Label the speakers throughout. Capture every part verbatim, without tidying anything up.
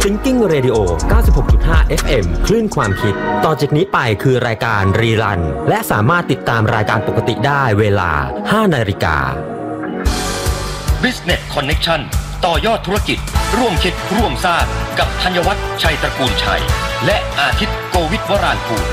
Speaker 1: Thinking Radio เก้าสิบหกจุดห้า เอฟ เอ็ม คลื่นความคิดต่อจากนี้ไปคือรายการรีรันและสามารถติดตามรายการปกติได้เวลา ห้านาฬิกา
Speaker 2: Business Connection ต่อยอดธุรกิจร่วมคิดร่วมสร้างกับธัญวัฒน์ชัยตระกูลชัยและอาทิตย์โกวิทวรางกูล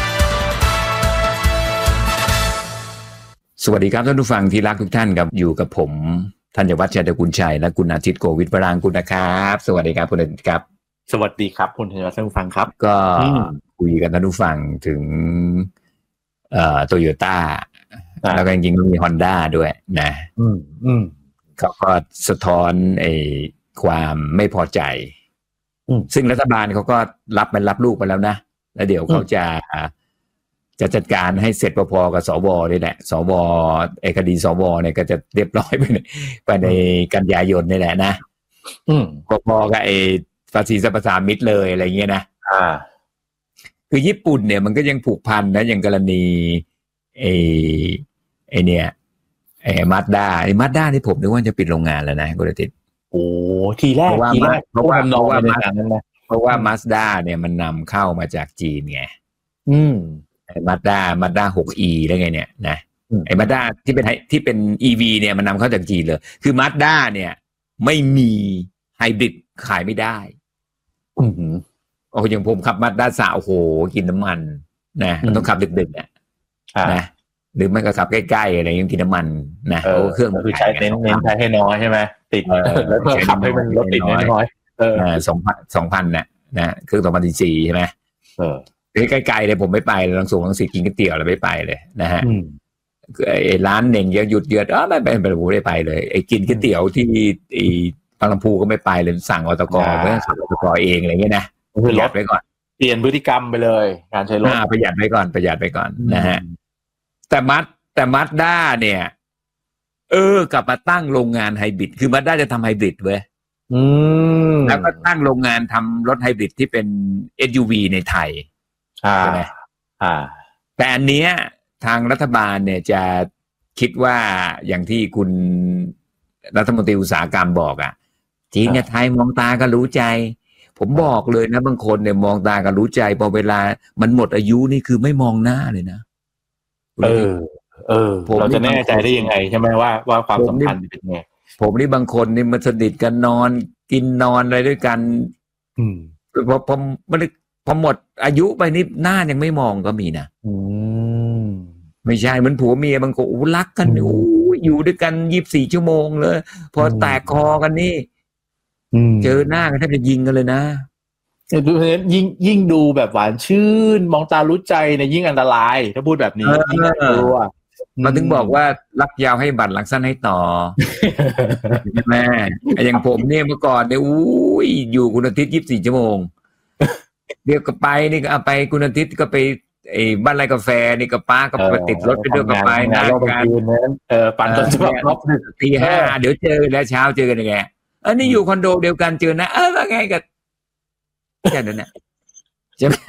Speaker 3: สวัสดีครับท่านผู้ฟังที่รักทุกท่านครับอยู่กับผมธัญวัฒน์ชัยตระกูลชัยและคุณอาทิตย์โกวิทวรางกูลนะครับสวัสดีครับคุณอาทิตย์ครับ
Speaker 4: สวัสดีครับคุณธัญวัฒน์ท่านผู้ฟังครับ
Speaker 3: ก็คุยกันท่านผู้ฟังถึงเอ่อ Toyota แล้วก็จริงๆก็มี Honda ด้วยนะ
Speaker 4: อืมอืม
Speaker 3: เขาก็สะท้อนไอ้ความไม่พอใจซึ่งรัฐบาลเขาก็รับมันรับลูกไปแล้วนะแล้วเดี๋ยวเขาจะจะจัดการให้เสร็จพอๆกับสวนี่แหละสวไอ้คดีสวเนี่ยก็จะเรียบร้อยไปไปในกันยายนนี่แหละนะ
Speaker 4: อืม
Speaker 3: พอๆกับไอ้ภาษีสรรพสามิตเลยอะไรเงี้ยนะ
Speaker 4: อ่า
Speaker 3: คือญี่ปุ่นเนี่ยมันก็ยังผูกพันนะอย่างกรณีไอ้ไอ้เนี่ยไอ้มาสด้าไอ้มาสด้าที่ผมนึกว่าจะปิดโรงงานแล้วนะคุณอาทิตย์
Speaker 4: โอ้ทีแรกทีแรก
Speaker 3: เพราะว่าเพราะว่าเพราะว่ามาสด้าเนี่ยมันนำเข้ามาจากจีนไง
Speaker 4: อืม
Speaker 3: ไอ้มาสด้ามาสด้า หกอี แล้วไงเนี่ยนะไอ้มาสด้าที่เป็นที่เป็น อี วี เนี่ยมันนำเข้าจากจีนเลยคือมาสด้าเนี่ยไม่มีไฮบริดขายไม่ได้
Speaker 4: อือหือ
Speaker 3: โอ้อย่างผมขับมาสด้าสามโอ้โหกินน้ำมันนะมันต้องขับดึกๆเนี่ยนะหรือไม่ก็ขับใกล้ๆอะไรยังกินน้ำมันนะเพราะเครื่อง
Speaker 4: คือใช้เน้นเน้นใช้ให้น้อยใช่ไหมติดแล้วก็ขับให้มันรถติดน้อย
Speaker 3: เออสองพันสองพันน่ะนะเครื่องสองพันสี่ใช่ไหม
Speaker 4: เออ
Speaker 3: ใกล้ๆเลยผมไม่ไปเลยลังสูงลังสิตกินก๋วยเตี๋ยวแล้วไม่ไปเลยนะฮะไอ้ร้านเน่งยังหยุดเยือดอ๋อไม่ไปไม่ผมไม่ไปเลยไอ้กินก๋วยเตี๋ยวที่ไอ้บางลำพูก็ไม่ไปเลยสั่งอตกเพื่อสั่งอตกเองอะไรเงี้ยนะ
Speaker 4: ประหยัดไว้ก่อนเปลี่ยนพฤติกรรมไปเลยการใช้รถ
Speaker 3: ประหยัดไว้ก่อนประหยัดไว้ก่อนนะฮะแต่มัดแต่มัดด้าเนี่ยเออกลับมาตั้งโรงงานไฮบริดคือมัดด้าจะทำไฮบริดเว้ยแล้วก็ตั้งโรงงานทำรถไฮบริดที่เป็น เอส ยู วี ในไทยใช่ไหม
Speaker 4: อ่า
Speaker 3: แต่อันเนี้ยทางรัฐบาลเนี่ยจะคิดว่าอย่างที่คุณรัฐมนตรีอุตสาหกรรมบอกอ่ะจีนกับไทยมองตาก็รู้ใจผมบอกเลยนะบางคนเนี่ยมองตาก็รู้ใจพอเวลามันหมดอายุนี่คือไม่มองหน้าเลยนะ
Speaker 4: เออเออเราจะแน่ใจได้ยังไงใช่ไหมว่าว่าความสัมพันธ์เป็นไง
Speaker 3: ผมนี่บางคนนี่มันสนิทกันนอนกินนอนอะไรด้วยกัน
Speaker 4: อืม
Speaker 3: พอพอมันพอหมดอายุไปนี่หน้ายังไม่มองก็มีนะ
Speaker 4: อืม
Speaker 3: ไม่ใช่เหมือนผัวเมียบางคนอู้รักกันโอ้อยู่ด้วยกันยี่สิบสี่ชั่วโมงเลยพอแตกคอกันนี่เจอหน้ากันแทบจะยิงกันเลยนะ
Speaker 4: ดูยิ่งยิ่งดูแบบหวานชื่นมองตารู้ใจเนี่ยยิ่งอันตรายถ้าพูดแบบนี้ยิ่งน่ากลัว
Speaker 3: มันถึงบอกว่ารักยาวให้บัตรหลังสั้นให้ต่อใช่ไหมอย่างผมเนี่ยเมื่อก่อนเนี่ยอู้ยอยู่คุณอาทิตย์ยี่สิบสี่ชั่วโมงเดี๋ยวก็ไปนี่ก็ไปคุณอาทิตย์ก็ไปไอ้บ้านไรกาแฟนี่ก็ป้าก็ไปติดรถไปด้วยก็ไปนะ
Speaker 4: การเออปั่นรถจะแบบ
Speaker 3: ตีห้าเดี๋ยวเจอแล้วเช้าเจอกันยังไงเออนี่อยู่คอนโดเดียวกันเจอนะเออว่าไงกันแค่นั้นแหละใช่ไหม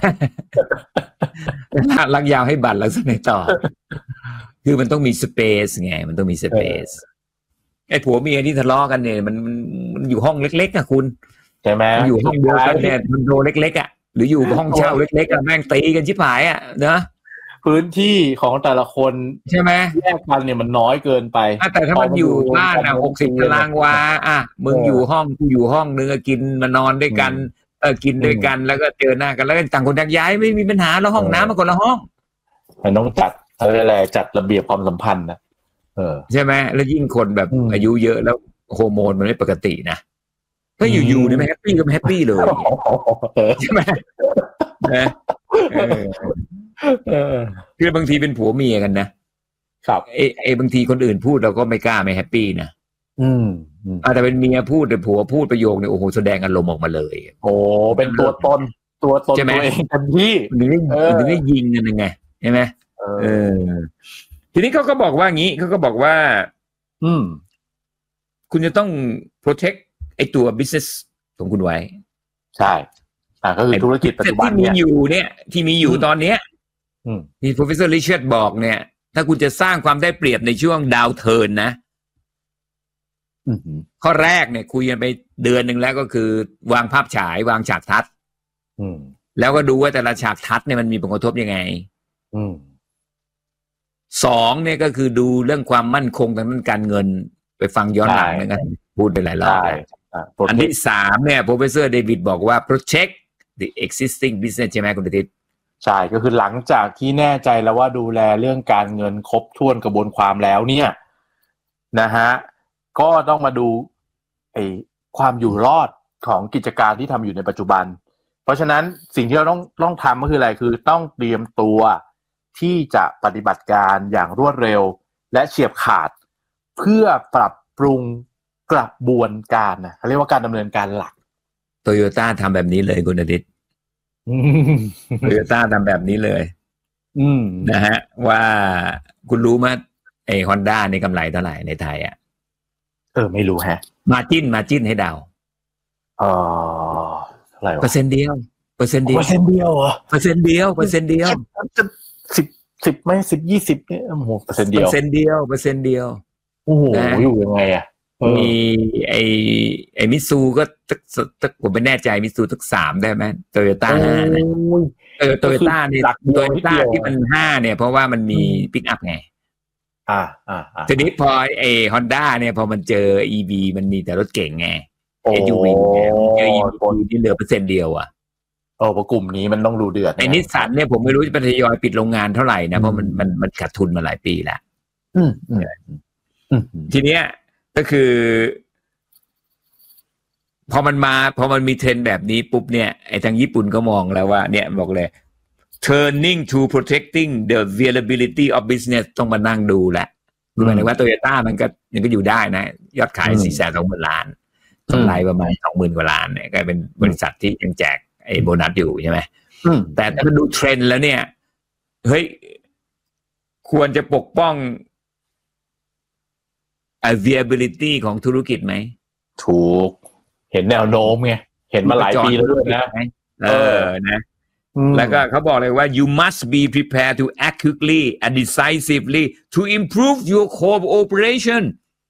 Speaker 3: ลักยาวให้บัตรแล้วสักหน่อยต่อคือมันต้องมีสเปซไงมันต้องมีสเปซไอ้ผัวเมียที่ทะเลาะกันเนี่ยมันมันอยู่ห้องเล็กๆอะคุณ
Speaker 4: ใช่ไหม
Speaker 3: อยู่ห้องเดียวกันเนี่ยคอนโดเล็กๆอะหรืออยู่ห้องเช่าเล็กๆอะแม่งตีกันชิบหายอะเนอะ
Speaker 4: พื้นที่ของแต่ละคน
Speaker 3: ใช่ไหม
Speaker 4: แยกกันเนี่ยมันน้อยเกินไป
Speaker 3: แต่ถ้ามันอยู่บ้านอะหกสิบตารางวาอ่ะมึงอยู่ห้องกูอยู่ห้องนึงกินมานอนด้วยกันเออกินด้วยกันแล้วก็เจอหน้ากันแล้วก็ต่างคนต่างย้ายไม่มีปัญหาแล้วห้องน้ำมันคนละห้อง
Speaker 4: มันต้องจัดอะไรจัดระเบียบความสัมพันธ์นะเออ
Speaker 3: ใช่ไหมแล้วยิ่งคนแบบอายุเยอะแล้วฮอร์โมนมันไม่ปกตินะถ้าอยู่ๆเนี่ยไม่แฮปปี้ก็ไม่แฮปปี้เลยใช่ไหมนะคือบางทีเป็นผัวเมียกันนะครับเอเอบางทีคนอื่นพูดเราก็ไม่กล้าไม่แฮปปี้นะ
Speaker 4: อืม
Speaker 3: แต่เป็นเมียพูดแต่ผัวพูดประโยคเนี่ยโอ้โหแสดงอารมณ์ออกมาเลย
Speaker 4: โอ้เป็นตัวตนตัวตนตัวเองทันที
Speaker 3: หรือหรือไม่ยิงกันยังไงใช่ไหมเออทีนี้เขาก็บอกว่างี้เขาก็บอกว่า
Speaker 4: อืม
Speaker 3: คุณจะต้อง protect ไอ้ตัว business ของคุณไว้
Speaker 4: ใช่อ่าก็คือธุรกิจปัจจุบัน
Speaker 3: ที่มีอยู่เนี่ยที่มีอยู่ตอนเนี้ยที่ Professor Richard บอกเนี่ยถ้าคุณจะสร้างความได้เปรียบในช่วงดาวเทิร์นนะข้อแรกเนี่ยคุยกันไปเดือนหนึ่งแล้วก็คือวางภาพฉายวางฉากทัศน์แล้วก็ดูว่าแต่ละฉากทัศน์เนี่ยมันมีผลกระทบยังไงสองเนี่ยก็คือดูเรื่องความมั่นคงทางด้านการเงินไปฟังย้อนหลังนะครับพูดไปหลายรอบอันที่สามเนี่ย Professor David บอกว่า protect the existing business ใช่ไหมคุณอาทิตย์
Speaker 4: ใช่ก็คือหลังจากที่แน่ใจแล้วว่าดูแลเรื่องการเงินครบถ้วนกระบวนความแล้วเนี่ยนะฮะก็ต้องมาดูไอ้ความอยู่รอดของกิจการที่ทำอยู่ในปัจจุบันเพราะฉะนั้นสิ่งที่เราต้องต้องทำก็คืออะไรคือต้องเตรียมตัวที่จะปฏิบัติการอย่างรวดเร็วและเฉียบขาดเพื่อปรับปรุงกระบวนการนะเขาเรียกว่าการดำเนินการหลัก
Speaker 3: Toyota ทำแบบนี้เลยคุณอาทิตย์ Toyota ทำแบบนี้เลยนะฮะว่าคุณรู้มั้ยไอ้ Honda ในกำไรเท่าไหร่ในไทยอ่ะ
Speaker 4: เออไม่รู้ฮะ
Speaker 3: มาจิ้นมาจิ้นให้เดา
Speaker 4: เออเท่าไหร่วะ
Speaker 3: เปอร์เซ็นต์เดียวเปอร์เซ็นต์เดียว
Speaker 4: เปอร์เซ็นต์เดียวเหรอ
Speaker 3: เปอร์เซ็นต์เดียวเปอร์เซ็นต์เดียว
Speaker 4: จะสิบ สิบมั้ยสิบ ยี่สิบเนี่ยโอ้โหเปอร์เซ็นต์เดียว
Speaker 3: เปอร์เซ็นต์เดียวเปอร์เซ็นต์เดียว
Speaker 4: โอ้โหอยู่ยังไงอ่ะ
Speaker 3: มีไอ้ไอ้มิตซูก็ตึกผมไม่แน่ใจมิตซูตึกสามได้ไหมโตโยต้าห้านะเออโตโยต้านี่โตโยต้าที่มันห้าเนี่ยเพราะว่ามันมีปิกอัพไง
Speaker 4: อ่าอ่า
Speaker 3: ทีนี้พอไอ้ Honda เนี่ยพอมันเจอ อี วี มันมีแต่รถเก่งไง เอส ยู วี ไงเจอ อี วี ที่เหลือเปอร์เซ็นต์เดียวอ่ะ
Speaker 4: โอ้เพราะกลุ่มนี้มันต้องดูเดือด
Speaker 3: ไอ้นิสสันเนี่ยผมไม่รู้จะทยอยปิดโรงงานเท่าไหร่นะเพราะมันมันมันขาดทุนมาหลายปีแล้ว
Speaker 4: อืมอืม
Speaker 3: ทีเนี้ยก็คือพอมันมาพอมันมีเทรนด์แบบนี้ปุ๊บเนี่ยไอ้ทางญี่ปุ่นก็มองแล้วว่าเนี่ยบอกเลย turning to protecting the availability of business ต้องมานั่งดูแหละหมายถึงว่า Toyota มันก็ยังก็อยู่ได้นะยอดขาย สี่แสนสองหมื่น ล้านกำไรประมาณ สองหมื่น กว่าล้านเนี่ยก็เป็นบริษัทที่ยังแจกไอ้โบนัสอยู่ใช่ไหมแต่ถ้าดูเทรนด์แล้วเนี่ยเฮ้ยควรจะปกป้องavailability ของธุรกิจไหม
Speaker 4: ถูกเห็นแนวโน้มไงเห็นมาหลายปีแล้วด้วยนะ
Speaker 3: เออนะแล้วก็เขาบอกเลยว่า you must be prepared to act quickly and decisively to improve your core operation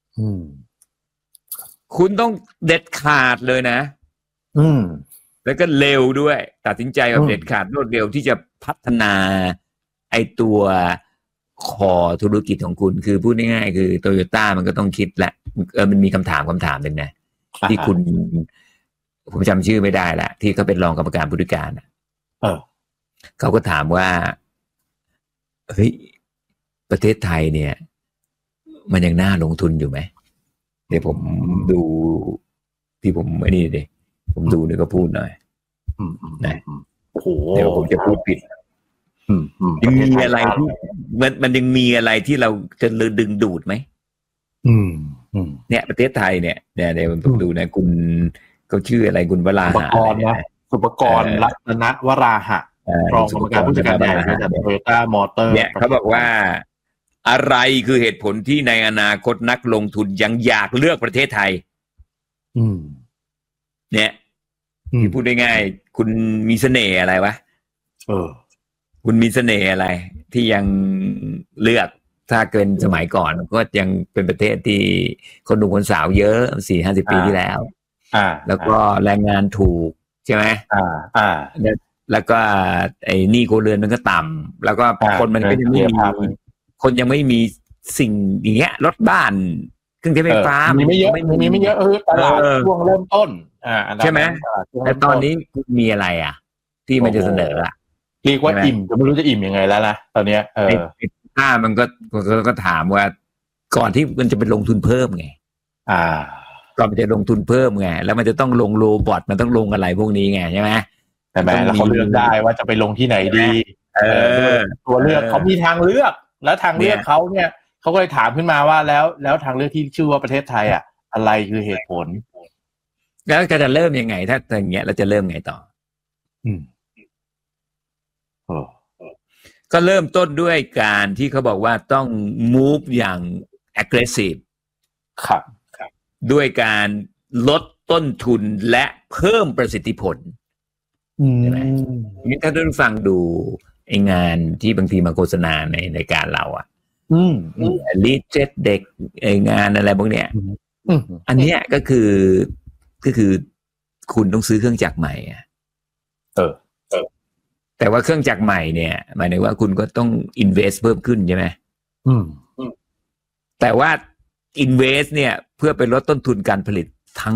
Speaker 3: คุณต้องเด็ดขาดเลยนะแล้วก็เร็วด้วยตัดสินใจแบบเด็ดขาดรวดเร็วที่จะพัฒนาไอตัวคอธุรกิจของคุณคือพูดง่ายๆคือ Toyota มันก็ต้องคิดแหละเออมันมีคำถามคำถามนึงนะที่คุณผมจำชื่อไม่ได้ละที่เขาเป็นรองกรรมการผู้จัดการ
Speaker 4: เออ
Speaker 3: เขาก็ถามว่าเฮ้ยประเทศไทยเนี่ยมันยังน่าลงทุนอยู่ไหมเดี๋ยวผมดูที่ผมไอ้นี่ดิผมดูเนี่ยก็พูดหน่อยนะ
Speaker 4: โอ้โห
Speaker 3: เดี๋ยวผมจะพูดผิดยังมีอะไรที่มันมันยังมีอะไรที่เราจะดึงดูดไหมเนี่ยประเทศไทยเนี่ยเนี่ยเดี๋ยวผมดูนะคุณเขาชื่ออะไรคุณวราหะ
Speaker 4: นะสุปกรณ์รัตนวราหะรองกรรมการผู้จัดการใหญ่บริษัท Toyota Motor
Speaker 3: เนี่ยเขาบอกว่าอะไรคือเหตุผลที่ในอนาคตนักลงทุนยังอยากเลือกประเทศไทยเนี่ยที่พูดได้ง่ายคุณมีเสน่ห์อะไรวะ
Speaker 4: เออ
Speaker 3: คุณมีเสน่ห์อะไรที่ยังเลือกถ้าเกินสมัยก่อนก็ยังเป็นประเทศที่คนหนุ่มคนสาวเยอะ สี่ห้าสิบ ปีที่แล้ว
Speaker 4: อ่า
Speaker 3: แล้วก็แรงงานถูกใช่ไหม
Speaker 4: อ่าอ่า
Speaker 3: แล้วก็ไอ้หนี้ครัวเรือนมันก็ต่ำแล้วก็คนมันก็ยังไม่มีคนยังไม่มีสิ่งอย่างเงี้ยรถบ้านเครื่องใช้ไฟฟ้า
Speaker 4: มีไม่เยอะมีไม่เยอะเออตลาดช่วงเริ่มต้นอ่า
Speaker 3: ใช่ไหมแต่ตอนนี้มีอะไรอ่ะที่มันจะเสนออ่ะ
Speaker 4: เรียกว่าอิ่มจะไม่รู้จะอิ่มยังไงแล้วนะตอนเนี้ยเออ
Speaker 3: ถ้ามันก็ก็ถามว่าก่อนที่มันจะเป็นลงทุนเพิ่มไง
Speaker 4: อ่า
Speaker 3: ก่อนมันจะลงทุนเพิ่มไงแล้วมันจะต้องลงโรบอทมันต้องลงอะไรพวกนี้ไงใช่ไหม
Speaker 4: แต่แม้แล้วเขาเลือกได้ว่าจะไปลงที่ไหนดี
Speaker 3: เออ
Speaker 4: ตัวเลือกเขามีทางเลือกแล้วทางเลือกเขาเนี่ยเขาก็เลยถามขึ้นมาว่าแล้วแล้วทางเลือกที่ชื่อว่าประเทศไทยอ่ะอะไรคือเหตุผล
Speaker 3: แล้วจะเริ่มยังไงถ้าอย่างเงี้ยเราจะเริ่มไงต่อ
Speaker 4: อืม
Speaker 3: ก็เริ่มต้นด้วยการที่เขาบอกว่าต้อง move อย่าง aggressive
Speaker 4: ครับ
Speaker 3: ด้วยการลดต้นทุนและเพิ่มประสิทธิผลใช่ไหมนี่ถ้าท่านฟังดูไองานที่บางทีมาโฆษณาในรายการเราอ่ะ
Speaker 4: อืม
Speaker 3: ลีดเจ็ตเด็กไองานอะไรพวกเนี้ยอันเนี้ยก็คือก็คือคุณต้องซื้อเครื่องจักรใหม่อ่ะ
Speaker 4: เออเออ
Speaker 3: แต่ว่าเครื่องจักรใหม่เนี่ยหมายถึงว่าคุณก็ต้อง invest เพิ่มขึ้นใช่ไหม
Speaker 4: อืม
Speaker 3: แต่ว่า invest เนี่ยเพื่อไปลดต้นทุนการผลิตทั้ง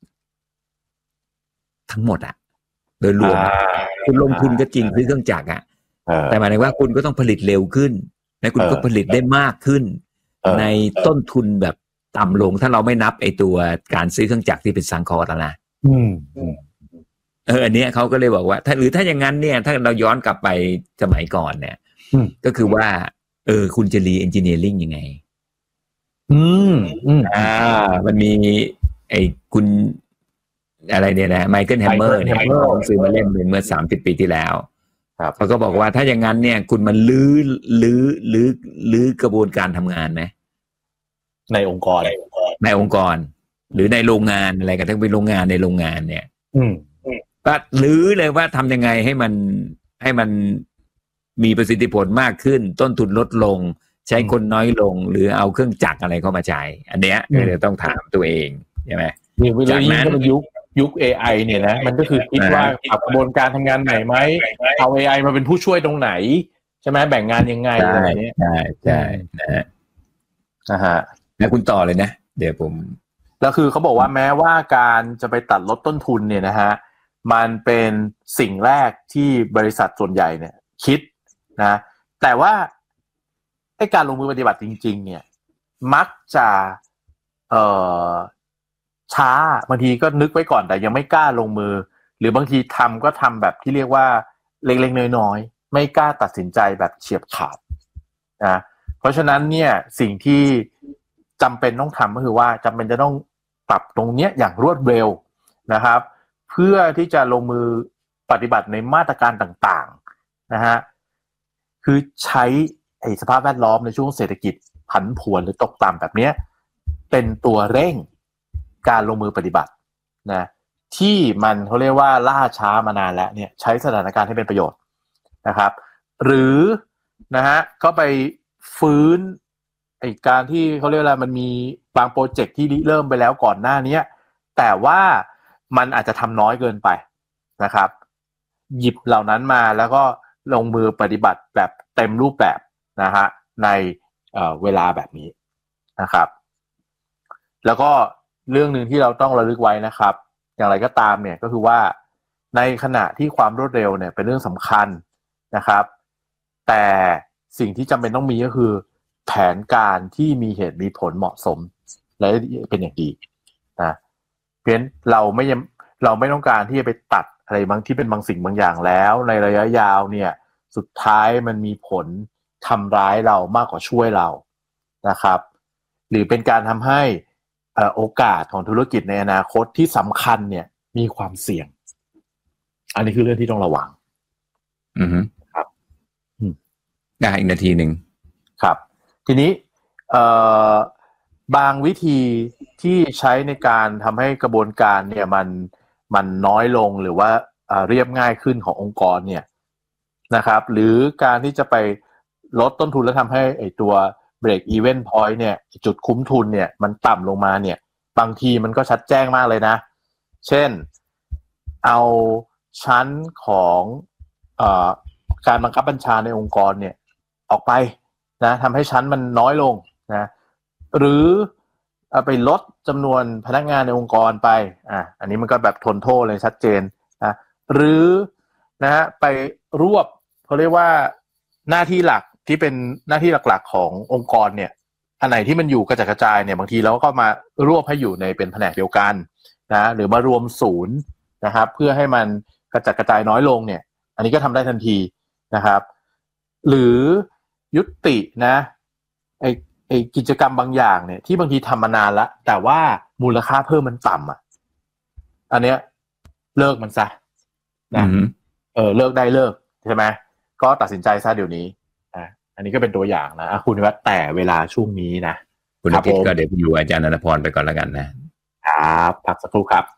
Speaker 3: ทั้งหมดอ่ะโดยรวมคุณลงทุนก็จริงซื้อเครื่องจักรอ่ะแต่หมายถึงว่าคุณก็ต้องผลิตเร็วขึ้นและคุณก็ผลิตได้มากขึ้นในต้นทุนแบบต่ำลงถ้าเราไม่นับไอ้ตัวการซื้อเครื่องจักรที่เป็นซังคอร์แล้วนะ
Speaker 4: อืม
Speaker 3: เอออันนี้เขาก็เลยบอกว่าถ้าหรือถ้าอย่างนั้นเนี่ยถ้าเราย้อนกลับไปสมัยก่อนเนี่ยก็คือว่าเออคุณจะรีเอนจิเนียริ่งยังไง
Speaker 4: อืมอืม
Speaker 3: อ่ามันมีไอ้คุณอะไรเนี่ยนะไมเคิลแฮมเมอร์เนี่ยเขาซื้อมาเล่มนึงเมื่อสามสิบปีที่แล้ว
Speaker 4: ครับ
Speaker 3: เขาก็บอกว่าถ้าอย่างนั้นเนี่ยคุณมันลื้อลื้อลื้อลื้อกระบวนการทำงานไหม
Speaker 4: ในองค์กร
Speaker 3: ในองค์กรหรือในโรงงานอะไรกันทั้งเป็นโรงงานในโรงงานเนี่ย
Speaker 4: อืม
Speaker 3: ก็ลื้อเลยว่าทำยังไงให้มันให้มันมีประสิทธิผลมากขึ้นต้นทุนลดลงใช้คนน้อยลงหรือเอาเครื่องจักรอะไรเข้ามาใช้อันเนี้ยก็จะต้องถามตัวเองใช่ไหม
Speaker 4: จากนั้นยุคยุค เอ ไอ เนี่ยนะมันก็คือคิดว่าปรับกระบวนการทำงานไหนไหมเอา เอ ไอ มาเป็นผู้ช่วยตรงไหนใช่ไหมแบ่งงานยังไงอะไรเนี้ย
Speaker 3: ใช่ใช่นะฮะ
Speaker 4: นะฮะ
Speaker 3: แล้วคุณต่อเลยนะเดี๋ยวผม
Speaker 4: แล้วคือเขาบอกว่าแม้ว่าการจะไปตัดลดต้นทุนเนี่ยนะฮะมันเป็นสิ่งแรกที่บริษัทส่วนใหญ่เนี่ยคิดนะแต่ว่าไอ้การลงมือปฏิบัติจริงๆเนี่ยมักจะเอ่อช้าบางทีก็นึกไว้ก่อนแต่ยังไม่กล้าลงมือหรือบางทีทำก็ทำแบบที่เรียกว่าเล็กๆน้อยๆไม่กล้าตัดสินใจแบบเฉียบขาดนะเพราะฉะนั้นเนี่ยสิ่งที่จำเป็นต้องทำก็คือว่าจำเป็นจะต้องปรับตรงเนี้ยอย่างรวดเร็วนะครับเพื่อที่จะลงมือปฏิบัติในมาตรการต่างๆนะฮะคือใช้ไอ้สภาพแวดล้อมในช่วงเศรษฐกิจผันผวนหรือตกต่ำแบบนี้เป็นตัวเร่งการลงมือปฏิบัตินะที่มันเขาเรียกว่าล่าช้ามานานแล้วเนี่ยใช้สถานการณ์ให้เป็นประโยชน์นะครับหรือนะฮะก็ไปฟื้นไอ้การที่เขาเรียกอะไรมันมีบางโปรเจกต์ที่เริ่มไปแล้วก่อนหน้านี้แต่ว่ามันอาจจะทำน้อยเกินไปนะครับหยิบเหล่านั้นมาแล้วก็ลงมือปฏิบัติแบบเต็มรูปแบบนะฮะในเอ่อเวลาแบบนี้นะครับแล้วก็เรื่องนึงที่เราต้องระลึกไว้นะครับอย่างไรก็ตามเนี่ยก็คือว่าในขณะที่ความรวดเร็วเนี่ยเป็นเรื่องสำคัญนะครับแต่สิ่งที่จำเป็นต้องมีก็คือแผนการที่มีเหตุมีผลเหมาะสมและเป็นอย่างดีนะเพราะฉะนั้นเราไม่เราไม่ต้องการที่จะไปตัดอะไรบางที่เป็นบางสิ่งบางอย่างแล้วในระยะยาวเนี่ยสุดท้ายมันมีผลทำร้ายเรามากกว่าช่วยเรานะครับหรือเป็นการทำให้โอกาสของธุรกิจในอนาคตที่สำคัญเนี่ยมีความเสี่ยงอันนี้คือเรื่องที่ต้องระวัง
Speaker 3: อือฮึ
Speaker 4: ครับ
Speaker 3: ได้อีกนาทีหนึ่ง
Speaker 4: ครับทีนี้เอ่อบางวิธีที่ใช้ในการทำให้กระบวนการเนี่ยมันมันน้อยลงหรือว่าเรียบง่ายขึ้นขององค์กรเนี่ยนะครับหรือการที่จะไปลดต้นทุนแล้วทำให้ไอ้ตัว break even point เนี่ยจุดคุ้มทุนเนี่ยมันต่ำลงมาเนี่ยบางทีมันก็ชัดแจ้งมากเลยนะเช่นเอาชั้นของเอ่อการบังคับบัญชาในองค์กรเนี่ยออกไปนะทำให้ชั้นมันน้อยลงนะหรือเอาไปลดจำนวนพนักงานในองค์กรไปอ่ะอันนี้มันก็แบบทนโทษเลยชัดเจนนะหรือนะฮะไปรวบเขาเรียกว่าหน้าที่หลักที่เป็นหน้าที่หลักๆขององค์กรเนี่ยอันไหนที่มันอยู่กระจัดกระจายเนี่ยบางทีเราก็มารวบให้อยู่ในเป็นแผนกเดียวกันนะหรือมารวมศูนย์นะครับเพื่อให้มันกระจัดกระจายน้อยลงเนี่ยอันนี้ก็ทำได้ทันทีนะครับหรือยุตินะไอไอกิจกรรมบางอย่างเนี่ยที่บางทีทำมานานแล้วแต่ว่ามูลค่าเพิ่มมันต่ำอ่ะอันเนี้ยเลิกมันซะนะเออเลิกได้เลิกใช่ไหมก็ตัดสินใจซะเดี๋ยวนี้อ่ะอันนี้ก็เป็นตัวอย่างนะคุณว่าแต่เวลาช่วงนี้นะ
Speaker 3: คุณอาทิตย์ก็เดี๋ยวอยู่อาจารย์ณัฐพรไปก่อนแล้วกัน
Speaker 4: นะครับพักสักครู่ครับ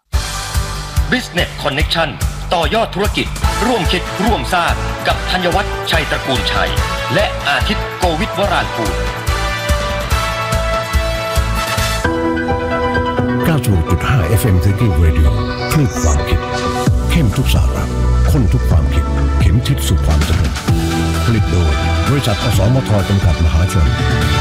Speaker 2: Business Connection ต่อยอดธุรกิจร่วมคิดร่วมสร้างกับธัญวัฒน์ชัยตระกูลชัยและอาทิตย์โกวิทวรานกูล
Speaker 5: เอฟ เอ็ม Thinking Radio คลื่นความคิดเข้มทุกสาระข้นทุกความคิดเข็มทิศสู่ความเจริญผลิตโดยบริษัทอสมทจำกัดมหาชน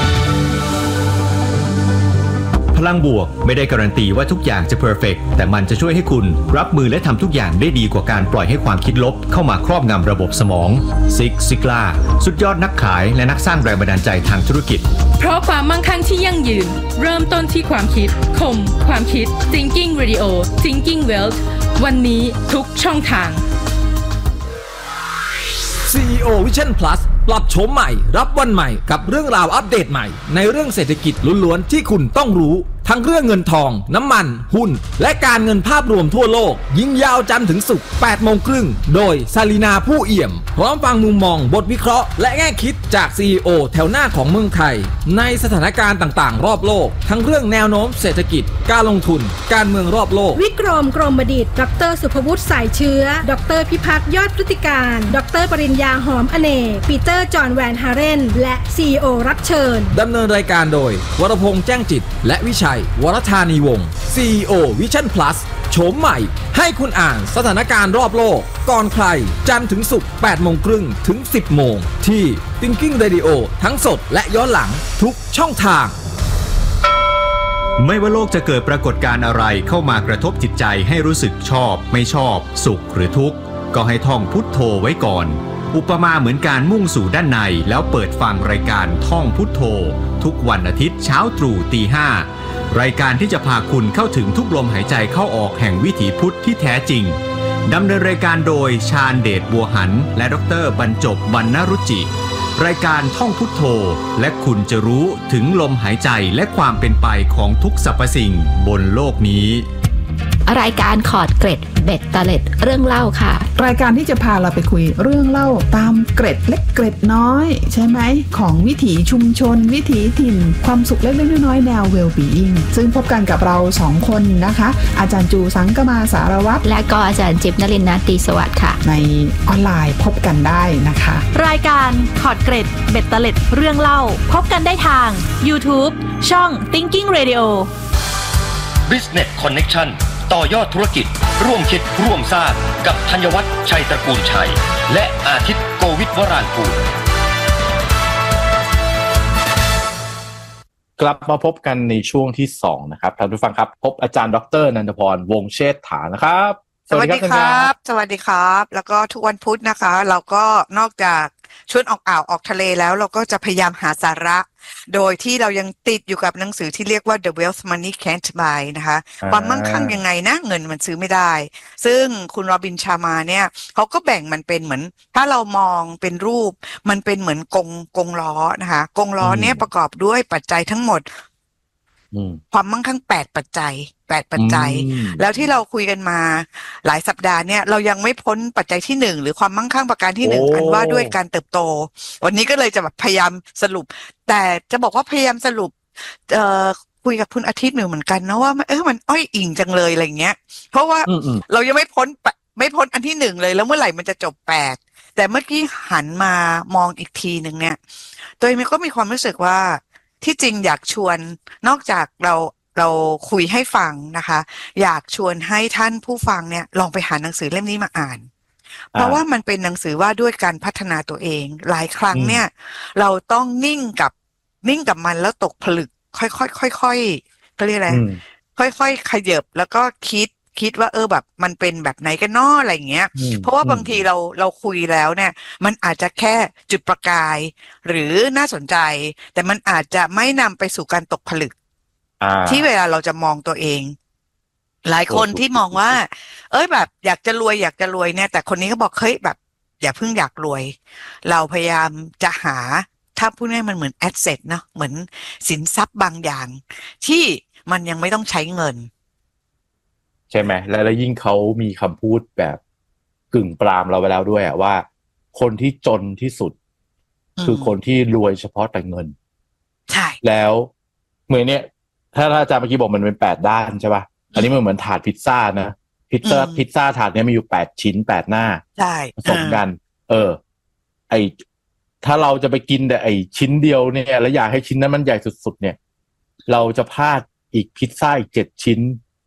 Speaker 6: พลังบวกไม่ได้การันตีว่าทุกอย่างจะเพอร์เฟกต์แต่มันจะช่วยให้คุณรับมือและทำทุกอย่างได้ดีกว่าการปล่อยให้ความคิดลบเข้ามาครอบงำระบบสมองซิกซิกล่าสุดยอดนักขายและนักสร้างแรงบันดาลใจทางธุรกิจ
Speaker 7: เพราะความมั่งคั่งที่ยั่งยืนเริ่มต้นที่ความคิดคมความคิด Thinking Radio Thinking Wealth วันนี้ทุกช่องทาง
Speaker 8: ซี อี โอ Vision Plus ปรับโฉมใหม่รับวันใหม่กับเรื่องราวอัปเดตใหม่ในเรื่องเศรษฐกิจล้วนๆที่คุณต้องรู้ทั้งเรื่องเงินทองน้ำมันหุ้นและการเงินภาพรวมทั่วโลกยิ่งยาวจันทร์ถึงศุกร์แปดโมงครึ่งโดยซาลีนาผู้เอี่ยมพร้อมฟังมุมมองบทวิเคราะห์และแง่คิดจาก ซี อี โอ แถวหน้าของเมืองไทยในสถานการณ์ต่างๆรอบโลกทั้งเรื่องแนวโน้มเศรษฐกิจการลงทุนการเมืองรอบโลก
Speaker 9: วิกรมกรมดิษฐ์ดรสุภวุฒิสายเชื้อดรพิพัฒน์ยอดพฤติการดรปริญญาหอมอเนกปีเตอร์จอห์นแวนฮาเรนและ ซี อี โอ รับเชิญ
Speaker 8: ดำเนินรายการโดยวรพงษ์แจ้งจิตและวิชัยวรธานีวงศ์ ซี อี โอ Vision Plus โฉมใหม่ให้คุณอ่านสถานการณ์รอบโลกก่อนใครจันทร์ถึงศุกร์แปดโมงครึ่งถึงสิบโมงที่ Thinking Radio ทั้งสดและย้อนหลังทุกช่องทาง
Speaker 6: ไม่ว่าโลกจะเกิดปรากฏการณ์อะไรเข้ามากระทบจิตใจให้รู้สึกชอบไม่ชอบสุขหรือทุกข์ก็ให้ท่องพุทโธไว้ก่อนอุปมาเหมือนการมุ่งสู่ด้านในแล้วเปิดฟังรายการท่องพุทโธทุกวันอาทิตย์เช้าตรู่ตีห้ารายการที่จะพาคุณเข้าถึงทุกลมหายใจเข้าออกแห่งวิถีพุทธที่แท้จริงดำเนินรายการโดยชาญเดชบัวหันและดรบรรจบวรรณรุจิรายการท่องพุทโธและคุณจะรู้ถึงลมหายใจและความเป็นไปของทุกสรรพสิ่งบนโลกนี้
Speaker 10: รายการขอดเกร็ดเบ็ดตะเล็ดเรื่องเล่าค่ะ
Speaker 11: รายการที่จะพาเราไปคุยเรื่องเล่าตามเกร็ดเล็กเกร็ดน้อยใช่ไหมของวิถีชุมชนวิถีถิ่นความสุขเล็กๆน้อยๆแนว well-being ซึ่งพบกันกับเราสองคนนะคะอาจารย์จูสังกมาสารวัตร
Speaker 10: และก็อาจารย์จิ๊บนฤนันท์ตรีสวัสดิ์ค่ะ
Speaker 11: ในออนไลน์พบกันได้นะคะ
Speaker 12: รายการขอดเกร็ดเบ็ดตะเล็ดเรื่องเล่าพบกันได้ทาง YouTube ช่อง Thinking Radio
Speaker 2: Business Connectionต่อยอดธุรกิจร่วมคิดร่วมสร้างกับธัญวัฒน์ชัยตระกูลชัยและอาทิตย์โกวิทวรางกูล
Speaker 4: กลับมาพบกันในช่วงที่สองนะครับท่านผู้ฟังครับพบอาจารย์ดร.นันทพรวงศ์เชษฐานะครับ
Speaker 13: สวัสดีครับสวัสดีครับแล้วก็ทุกวันพุธนะคะเราก็นอกจากชวนออกอ่าวออกทะเลแล้วเราก็จะพยายามหาสาระโดยที่เรายังติดอยู่กับหนังสือที่เรียกว่า The Wealth Money Can't Buy นะคะความมั่งคั่งยังไงนะเงินมันซื้อไม่ได้ซึ่งคุณโรบินชามาเนี่ยเขาก็แบ่งมันเป็นเหมือนถ้าเรามองเป็นรูปมันเป็นเหมือนกงกงล้อนะคะกงล้อเนี่ยประกอบด้วยปัจจัยทั้งหมดความมั่งคั่งแปดปัจจัยแปดปัจจัยแล้วที่เราคุยกันมาหลายสัปดาห์เนี่ยเรายังไม่พ้นปัจจัยที่หนึ่งหรือความมั่งคั่งประการที่หนึ่งอันว่าด้วยการเติบโตวันนี้ก็เลยจะแบบพยายามสรุปแต่จะบอกว่าพยายามสรุปเอ่อคุยกับคุณอาทิตย์หนึ่งเหมือนกันนะว่าเออมันอ้อยอิงจังเลยอะไรเงี้ยเพราะว่าเรายังไม่พ้นไม่พ้นอันที่หนึ่งเลยแล้วเมื่อไหร่มันจะจบแปดแต่เมื่อกี้หันมามองอีกทีหนึ่งเนี่ยตัวเองก็มีความรู้สึกว่าที่จริงอยากชวนนอกจากเราเราคุยให้ฟังนะคะอยากชวนให้ท่านผู้ฟังเนี่ยลองไปหาหนังสือเล่มนี้มาอ่านเพราะว่ามันเป็นหนังสือว่าด้วยการพัฒนาตัวเองหลายครั้งเนี่ยเราต้องนิ่งกับนิ่งกับมันแล้วตกผลึกค่อยๆค่อยๆก็เรียกอะไรค่อยๆขยับแล้วก็คิดคิดว่าเออแบบมันเป็นแบบไหนกันน้ออะไรอย่างเงี้ยเพราะว่าบางทีเราเราคุยแล้วเนี่ยมันอาจจะแค่จุดประกายหรือน่าสนใจแต่มันอาจจะไม่นำไปสู่การตกผลึกที่เวลาเราจะมองตัวเองหลายคนที่มองว่าเอ้ยแบบอยากจะรวยอยากจะรวยเนี่ยแต่คนนี้ก็บอกเฮ้ยแบบอย่าเพิ่งอยากรวยเราพยายามจะหาถ้าพูดง่ายมันเหมือนแอสเซทเนาะเหมือนสินทรัพย์บางอย่างที่มันยังไม่ต้องใช้เงิน
Speaker 4: ใช่ไหมแล้วแล้วยิ่งเขามีคำพูดแบบกึ่งปรามเราไปแล้วด้วยอะว่าคนที่จนที่สุดคือคนที่รวยเฉพาะแต่เงิน
Speaker 13: ใช่
Speaker 4: แล้วเหมือนเนี้ยถ้าอาจารย์เมื่อกี้บอกมันเป็นแปดด้านใช่ป่ะอันนี้มันเหมือนถาดพิซซ่านะพิซซ่าพิซซ่าถาดเนี้ยมีอยู่แปดชิ้นแปดหน้า
Speaker 13: ใช่
Speaker 4: ผสมกันเออไอถ้าเราจะไปกินแต่ไอชิ้นเดียวเนี่ยแล้วอยากให้ชิ้นนั้นมันใหญ่สุดๆเนี่ยเราจะพลาดอีกพิซซ่าอีกเจ็ดชิ้น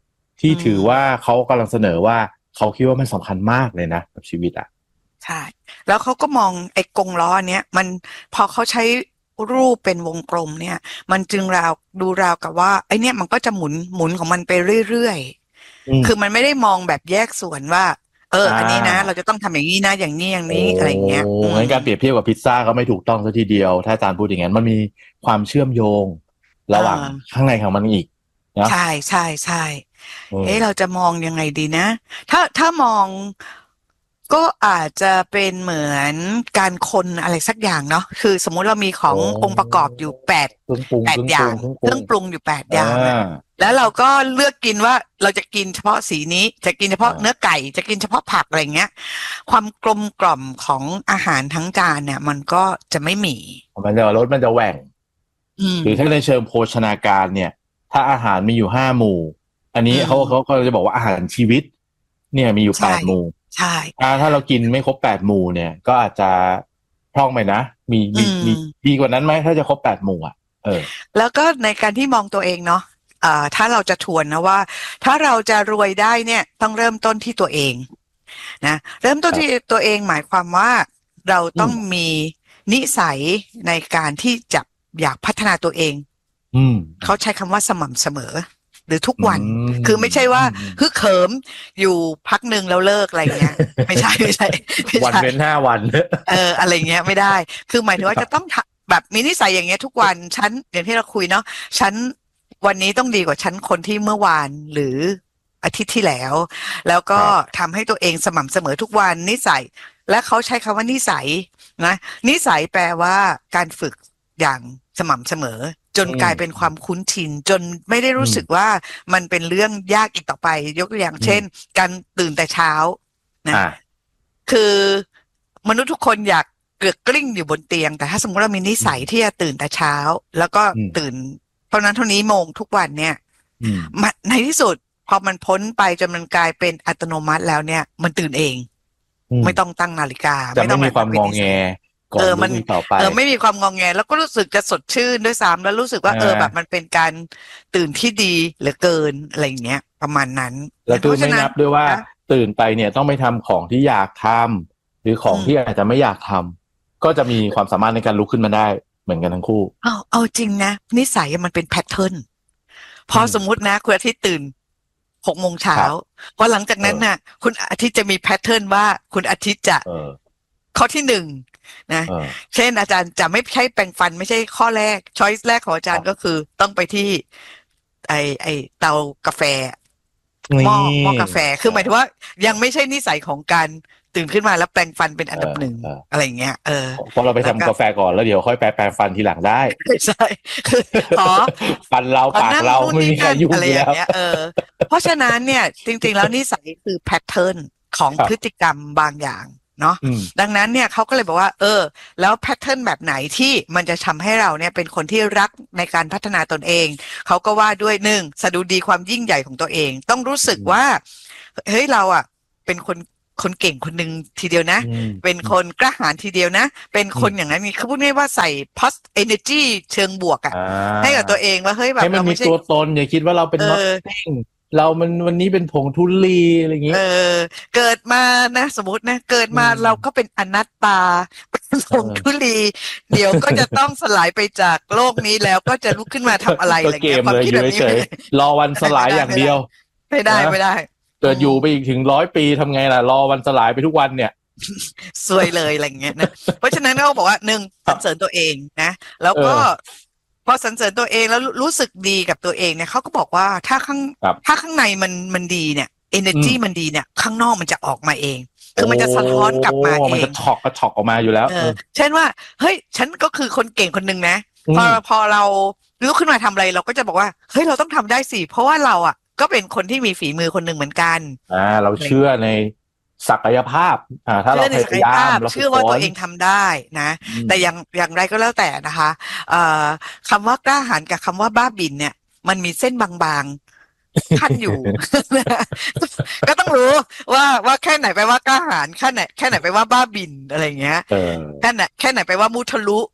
Speaker 4: ที่ถือว่าเขากำลังเสนอว่าเขาคิดว่ามันสำคัญมากเลยนะกับชีวิตอ่ะ
Speaker 13: ใช่แล้วเขาก็มองไอ้กงล้อเนี้ยมันพอเขาใช้รูปเป็นวงกลมเนี่ยมันจึงราวดูราวกับว่าไอ้เนี่ยมันก็จะหมุนหมุนของมันไปเรื่อยๆคือมันไม่ได้มองแบบแยกส่วนว่าเอออันนี้นะเราจะต้องทำอย่างนี้นะอย่างนี้อย่างนี้อะไรเงี้ย
Speaker 4: งั้นการเปรียบเทียบกับพิซซ่าก็ไม่ถูกต้องซะทีเดียวถ้าอาจารย์พูดอย่างนั้นมันมีความเชื่อมโยงระหว่างข้างในของมันอีกนะ
Speaker 13: ใช่ใช่ใช่เอ๊ะเราจะมองยังไงดีนะถ้าถ้ามองก็อาจจะเป็นเหมือนการคนอะไรสักอย่างเนาะคือสมมุติเรามีขององค์ประกอบอยู่แปดแปดอย่างเครื่องปรุงอยู่แปดอย่างแล้วเราก็เลือกกินว่าเราจะกินเฉพาะสีนี้จะกินเฉพาะเนื้อไก่จะกินเฉพาะผักอะไรเงี้ยความกลมกล่อมของอาหารทั้งจานเนี่ยมันก็จะไม่มี
Speaker 4: มันจะรสมันจะแหว่งหรือถ้าในเชิงโภชนาการเนี่ยถ้าอาหารมีอยู่ห้าหมู่อันนี้เขาเขาเขาจะบอกว่าอาหารชีวิตเนี่ยมีอยู่แปดหมู่
Speaker 13: ใช่
Speaker 4: ถ้าเรากินไม่ครบแปดหมู่เนี่ยก็อาจจะพร่องไปนะมีมีมีดีกว่านั้นไหมถ้าจะครบแปดหมู่อ่ะเออ
Speaker 13: แล้วก็ในการที่มองตัวเองเนาะอ่าถ้าเราจะทวนนะว่าถ้าเราจะรวยได้เนี่ยต้องเริ่มต้นที่ตัวเองนะเริ่มต้นที่ตัวเองหมายความว่าเราต้องมีนิสัยในการที่จะอยากพัฒนาตัวเองเขาใช้คำว่าสม่ำเสมอหรือทุกวันคือไม่ใช่ว่าฮึกเหิมอยู่พักหนึ่งแล้วเลิกอะไรเงี้ยไม่ใช่ไม่ใช่
Speaker 4: วันเป็นห้าวัน
Speaker 13: เอออะไรเงี้ยไม่ได้คือหมายถึงว่าจะต้องแบบมีนิสัยอย่างเงี้ยทุกวันฉันอย่างที่เราคุยเนาะฉันวันนี้ต้องดีกว่าฉันคนที่เมื่อวานหรืออาทิตย์ที่แล้วแล้วก็ทำให้ตัวเองสม่ำเสมอทุกวันนิสัยและเขาใช้คำว่านิสัยนะนิสัยแปลว่าการฝึกอย่างสม่ำเสมอจนกลายเป็นความคุ้นชินจนไม่ได้รู้สึกว่ามันเป็นเรื่องยากอีกต่อไปยกตัวอย่างเช่นการตื่นแต่เช้านะคือมนุษย์ทุกคนอยากเกือกกลิ้งอยู่บนเตียงแต่ถ้าสมมติเรามีนิสัยที่จะตื่นแต่เช้าแล้วก็ตื่นเท่านั้นเท่านี้โมงทุกวันเนี่ยในที่สุดพอมันพ้นไปจนมันกลายเป็นอัตโนมัติแล้วเนี่ยมันตื่นเองไม่ต้องตั้งนาฬิกา
Speaker 4: ไม่ต้องมีความงอแง
Speaker 13: เออมันเออไม่มีความงองแงแล้วก็รู้สึกจะสดชื่นด้วยซ้ำแล้วรู้สึกว่าเออแบบมันเป็นการตื่นที่ดีเหลือเกินอะไรอย่างเงี้ยประมาณนั้น
Speaker 4: แล้วคือไม่นับด้วยว่าตื่นไปเนี่ยต้องไปทำของที่อยากทำหรือของที่อาจจะไม่อยากทำก็จะมีความสามารถในการลุกขึ้นมาได้เหมือนกันทั้งคู่
Speaker 13: เอาเอาจริงนะนิสัยมันเป็นแพทเทิร์นพอสมมุตินะคุณอาทิตย์ตื่นหกโมงเช้าพอหลังจากนั้นน่ะคุณอาทิตย์จะมีแพทเทิร์นว่าคุณอาทิตย์จะข้อที่หนึ่งนะเช่นอาจารย์จะไม่ใช่แปรงฟันไม่ใช่ข้อแรกช้อยส์แรกของอาจารย์ก็คือต้องไปที่ไอไอเตากาแฟหม้อหม้อกาแฟคือหมายถึงว่ายังไม่ใช่นิสัยของการตื่นขึ้นมาแล้วแปรงฟันเป็นอันดับหนึ่งอะไรเงี้ยเออ
Speaker 4: พอเราไปทำกาแฟก่อนแล้วเดี๋ยวค่อยไปแปรงฟันทีหลังได้
Speaker 13: ใช่อ๋อ
Speaker 4: ฟันเราปากเราไม่มีใครยุ่ง
Speaker 13: แล้วเออเพราะฉะนั้นเนี่ยจริงๆแล้วนิสัยคือแพทเทิร์นของพฤติกรรมบางอย่างเนาะดังนั้นเนี่ยเขาก็เลยบอกว่าเออแล้วแพทเทิร์นแบบไหนที่มันจะทำให้เราเนี่ยเป็นคนที่รักในการพัฒนาตนเองเขาก็ว่าด้วยหนึ่งสะดุดีความยิ่งใหญ่ของตัวเองต้องรู้สึกว่าเฮ้ยเราอ่ะเป็นคนคนเก่งคนหนึ่งทีเดียวนะเป็นคนกล้าหาญทีเดียวนะเป็นคนอย่างนั้นมีเขาพูดง่ายว่าใส่ positive energy เชิงบวกอ่ะให้กับตัวเองว่าเฮ้ยแบบ
Speaker 4: เราไม่ใช่ตัวตนอย่าคิดว่าเราเป็น nothingเรามันวันนี้เป็นผงทุลีอะไรอย่างเงี้ย
Speaker 13: เออเกิดมานะสมมตินะเกิดมาเราก็เป็นอนัตตาเป็นผงทุลีเดี๋ยวก็จะต้องสลายไปจากโลกนี้แล้วก็จะลุกขึ้นมาทำอะไรอะไรเงี้ย
Speaker 4: ความคิดแบบนี้รอวันสลายอย่างเดียว
Speaker 13: ไม่ได้ไม่ได้
Speaker 4: เกิดอยู่ไปอีกถึงร้อยปีทำไงล่ะรอวันสลายไปทุกวันเนี่ย
Speaker 13: ซวยเลยอะไรเงี้ยนะเพราะฉะนั้นเขาบอกว่าหนึ่งสรรเสริญตัวเองนะแล้วก็พอสรรเสริญตัวเองแล้วรู้สึกดีกับตัวเองเนี่ยเขาก็บอกว่าถ้าข้างถ้าข้างในมันมันดีเนี่ย energy มันดีเนี่ยข้างนอกมันจะออกมาเองคือมันจะสะท้อนกลับมาเอง
Speaker 4: มันจะถอกกระถอกออกมาอยู่แล้ว
Speaker 13: เช่นว่าเฮ้ยฉันก็คือคนเก่งคนนึงนะพอพอเราลุกขึ้นมาทำอะไรเราก็จะบอกว่าเฮ้ยเราต้องทำได้สิเพราะว่าเราอ่ะก็เป็นคนที่มีฝีมือคนหนึ่งเหมือนกัน
Speaker 4: อ่าเราเชื่อในศักยภาพอ่าถ้าเราพยายาม
Speaker 13: เชื่อว่าตัวเองทำได้นะแต่อย่างอย่างไรก็แล้วแต่นะคะเอ่อคำว่ากล้าหาญกับคำว่าบ้าบิ่นเนี่ยมันมีเส้นบางๆขั้นอยู่ ก็ต้องรู้ว่าว่าแค่ไหนไปว่ากล้าหาญแค่ไหนแค่ไหนไปว่าบ้าบิ่นอะไรเงี้ยแค่ไหนแค่ไหนไปว่ามุทะลุเนาะ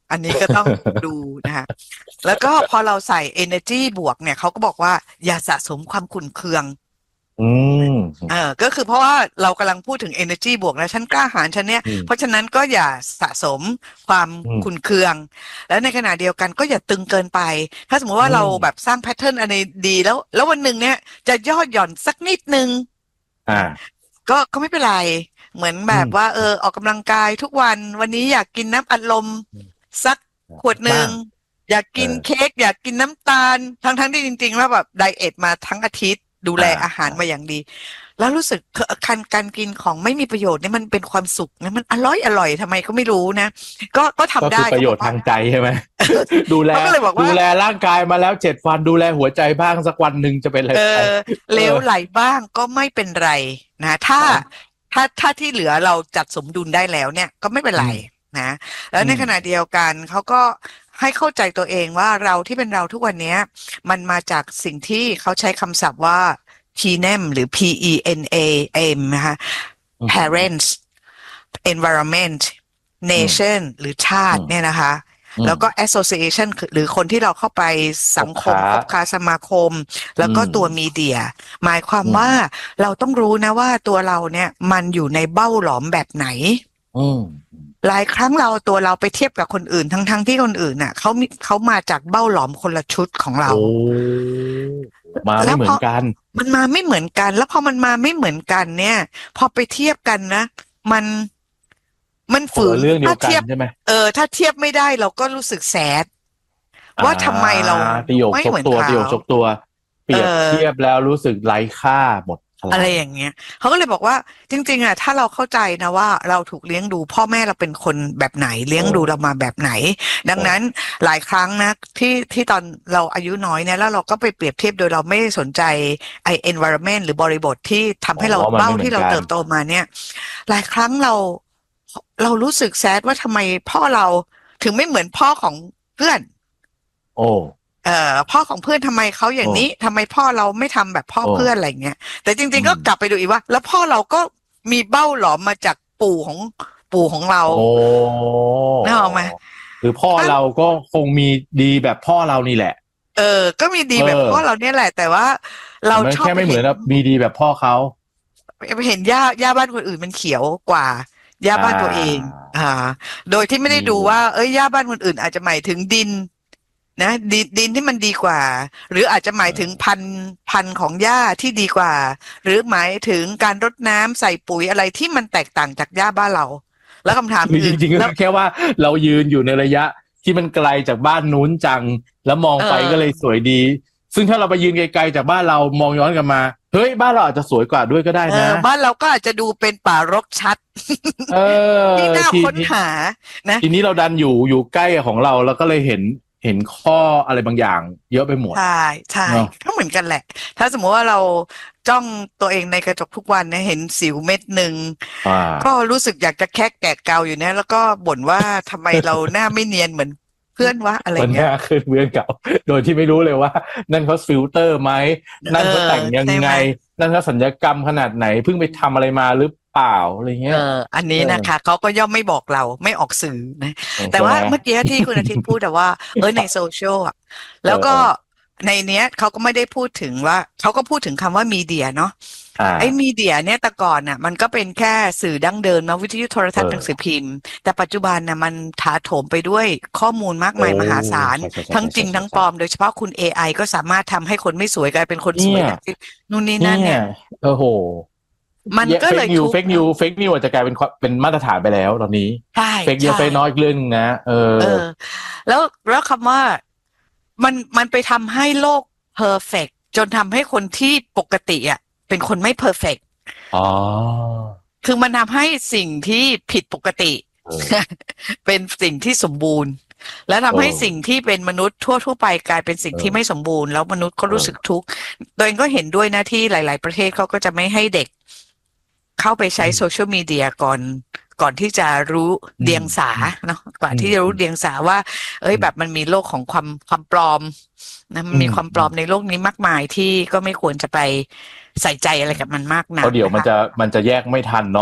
Speaker 13: อันนี้ก็ต้องดูนะคะแล้วก็พอเราใส่ energy บวกเนี่ยเขาก็บอกว่าอย่าสะสมความขุ่นเคือง
Speaker 4: อืม
Speaker 13: เออก็คือเพราะว่าเรากำลังพูดถึง energy บวกนะฉันกล้าหาญฉันเนี่ยเพราะฉะนั้นก็อย่าสะสมความขุ่นเคืองแล้วในขณะเดียวกันก็อย่าตึงเกินไปถ้าสมมติว่าเราแบบสร้างแพทเทิร์นอะไรดีแล้วแล้ววันหนึ่งเนี่ยจะย่อหย่อนสักนิดนึง
Speaker 4: อ่า
Speaker 13: ก็ก็ไม่เป็นไรเหมือนแบบว่าเออออกกำลังกายทุกวันวันนี้อยากกินน้ำอัดลมสักขวดหนึ่งอยากกินเค้กอยากกินน้ำตาลทั้งทั้งที่จริงๆแล้วแบบไดเอทมาทั้งอาทิตย์ดูแลอาหารมาอย่างดีแล้วรู้สึกการการกินของไม่มีประโยชน์เนี่ยมันเป็นความสุขนะมันอร่อยอร่อยทำไมก็ไม่รู้นะก็ก็ทำได้
Speaker 4: ก็คือประโยชน์ทางใจใช่ไหม ดูแลดูแลร่างกายมาแล้วเจ็ดวันดูแลหัวใจบ้างสักวันหนึ่งจะเป็นอะไรไป
Speaker 13: เลวไหลบ้างก็ไม่เป็นไรนะถ้าถ้าถ้าที่เหลือเราจัดสมดุลได้แล้วเนี่ยก็ไม่เป็นไรนะแล้วในขณะเดียวกันเขาก็ให้เข้าใจตัวเองว่าเราที่เป็นเราทุกวันนี้มันมาจากสิ่งที่เขาใช้คำศัพท์ว่า พี เอ็น เอ เอ็ม หรือ P E N A M นะคะ parents environment nation หรือชาติเนี่ยนะคะแล้วก็ association หรือคนที่เราเข้าไปสังคมคบค้าสมาคมแล้วก็ตัวมีเดียหมายความว่าเราต้องรู้นะว่าตัวเราเนี่ยมันอยู่ในเบ้าหลอมแบบไหนหลายครั้งเราตัวเราไปเทียบกับคนอื่นทั้งๆ ท, ที่คนอื่นน่ะเขาเขามาจากเบ้าหลอมคนละชุดของเรา
Speaker 4: มาไม่เหมือนกัน
Speaker 13: มันมาไม่เหมือนกันแล้วพอมันมาไม่เหมือนกันเนี่ยพอไปเทียบกันนะมันมันฝืน
Speaker 4: ถ้าเทียบ
Speaker 13: เออถ้าเทียบไม่ได้เราก็รู้สึกแสบว่าทำไมเรา
Speaker 4: ไม่เหมือนเขาประโยคชกตัวเปรียบเทียบแล้วรู้สึกไร้ค่าหมด
Speaker 13: อะไรอย่างเงี้ยเขาก็เลยบอกว่าจริงๆอ่ะถ้าเราเข้าใจนะว่าเราถูกเลี้ยงดูพ่อแม่เราเป็นคนแบบไหนเลี้ยงดูเรามาแบบไหนดังนั้นหลายครั้งนะที่ที่ตอนเราอายุน้อยเนี่ยแล้วเราก็ไปเปรียบเทียบโดยเราไม่สนใจไอ้ environment หรือบริบทที่ทำให้เราเบ้าที่เราเติบโตมาเนี่ยหลายครั้งเราเรารู้สึกแซดว่าทำไมพ่อเราถึงไม่เหมือนพ่อของเพื่อน
Speaker 4: โอ้
Speaker 13: เอ่อพ่อของเพื่อนทำไมเขาอย่างนี้ทำไมพ่อเราไม่ทำแบบพ่อเพื่อนอะไรเงี้ยแต่จริงๆก็กลับไปดูอีกว่าแล้วพ่อเราก็มีเบ้าหลอมมาจากปู่ของปู่ของเรา
Speaker 4: โอ้
Speaker 13: นึกออกไหม
Speaker 4: คือพ่อเราก็คงมีดีแบบพ่อเรานี่แหละ
Speaker 13: เออก็มีดีแบบพ่อเราเนี่ยแหละแต่ว่าเราชอบ
Speaker 4: แค่ไม่เหมือนแบบมีดีแบบพ่อเขา
Speaker 13: ไปเห็นหญ้าหญ้าบ้านคนอื่นมันเขียวกว่าหญ้าบ้านตัวเองอ่าโดยที่ไม่ได้ดูว่าเอ้ยหญ้าบ้านคนอื่นอาจจะหมายถึงดินนะดินดินที่มันดีกว่าหรืออาจจะหมายถึงพันพันของหญ้าที่ดีกว่าหรือหมายถึงการรดน้ำใส่ปุ๋ยอะไรที่มันแตกต่างจากหญ้าบ้านเราแล้วคำถาม
Speaker 4: คือจริงๆก็แค่ว่าเรายืนอยู่ในระยะที่มันไกลจากบ้านนู้นจังแล้วมองไปก็เลยสวยดีซึ่งถ้าเราไปยืนไกลๆจากบ้านเรามองย้อนกลับมาเฮ้ยบ้านเราอาจจะสวยกว่าด้วยก็ได้นะ
Speaker 13: บ้านเราก็อาจจะดูเป็นป่ารกชัดที่น่าค้นหานะ
Speaker 4: ทีนี้เราดันอยู่อยู่ใกล้ของเราแล้วก็เลยเห็นเห็นข้ออะไรบางอย่างเยอะไปหมด
Speaker 13: ใช่ใช่ก็เหมือนกันแหละถ้าสมมติว่าเราจ้องตัวเองในกระจกทุกวันเนี่ยเห็นสิวเม็ดหนึ่งก็รู้สึกอยากจะแคะแกะเกาอยู่นะแล้วก็บ่นว่าทำไมเราหน้าไม่เนียนเหมือนเพื่อนวะอะไรเงี้ย
Speaker 4: มันหน้าขึ้นเพื่อนเก่าโดยที่ไม่รู้เลยว่านั่นเขาฟิลเตอร์ไหมนั่นเขาแต่งยังไงนั่นเขาสัญญกรรมขนาดไหนเพิ่งไปทำอะไรมาหรือเปล่าอะไรเงี้ย
Speaker 13: เอออันนี้นะคะเขาก็ย่อมไม่บอกเราไม่ออกสื่อนะแต่ว่าเมื่อกี้ที่คุณอาทิตย์พูดแต่ว่าเออในโซเชียลอ่ะแล้วก็ในเนี้ยเขาก็ไม่ได้พูดถึงว่าเขาก็พูดถึงคำว่ามีเดียเนาะไอ้มีเดียเนี่ยแต่ก่อนน่ะมันก็เป็นแค่สื่อดั้งเดิมนะวิทยุโทรทัศน์หนังสือพิมพ์แต่ปัจจุบันน่ะมันถาโถมไปด้วยข้อมูลมากมายมหาศาลทั้งจริงทั้งปลอมโดยเฉพาะคุณ เอ ไอ ก็สามารถทำให้คนไม่สวยกลายเป็นคนสวยนู่นนี่นั่นเนี่ย
Speaker 4: โอ้โห
Speaker 13: มันก็เลย
Speaker 4: นิวเฟกนิวเฟกนิวอาจจะกลายเป็นเป็นมาตรฐานไปแล้วตอนนี้
Speaker 13: ใช่
Speaker 4: เฟกเยอะเฟกน้อยเรื่องนะเออ
Speaker 13: แล้วแล้วคำว่ามันมันไปทำให้โลกเพอร์เฟกต์จนทำให้คนที่ปกติอ่ะเป็นคนไม่เพอร์เฟกต์
Speaker 4: อ๋อ
Speaker 13: คือมันทำให้สิ่งที่ผิดปกติเป็นสิ่งที่สมบูรณ์และทำให้สิ่งที่เป็นมนุษย์ทั่วทั่วไปกลายเป็นสิ่งที่ไม่สมบูรณ์แล้วมนุษย์ก็รู้สึกทุกข์โดยก็เห็นด้วยนะที่หลายๆประเทศเขาก็จะไม่ให้เด็กเข้าไปใช้โซเชียลมีเดียก่อนก่อนที่จะรู้เดียงสาเนาะก่อนที่จะรู้เดียงสาว่าเอ้ยแบบมันมีโลกของความความปลอมนะมันมีความปลอมในโลกนี้มากมายที่ก็ไม่ควรจะไปใส่ใจอะไรกับมันมากนัก
Speaker 4: เพราะเดี๋ยวมันจะมันจะแยกไม่ทันเนาะ